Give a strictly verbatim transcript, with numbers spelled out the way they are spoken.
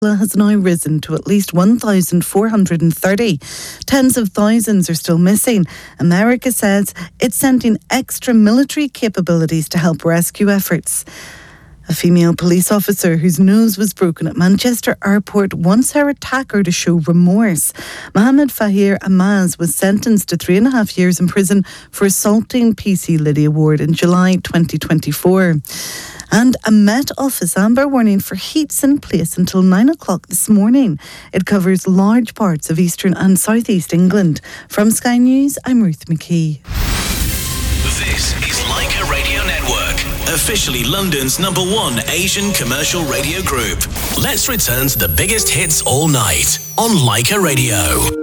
has now risen to at least one thousand four hundred thirty. Tens of thousands are still missing. America says it's sending extra military capabilities to help rescue efforts. A female police officer whose nose was broken at Manchester Airport wants her attacker to show remorse. Mohammed Fahir Amaz was sentenced to three and a half years in prison for assaulting P C Lydia Ward in July twenty twenty-four. And a Met Office amber warning for heat's in place until nine o'clock this morning. It covers large parts of eastern and southeast England. From Sky News, I'm Ruth McKee. This is Leica Radio Network, officially London's number one Asian commercial radio group. Let's return to the biggest hits all night on Leica Radio.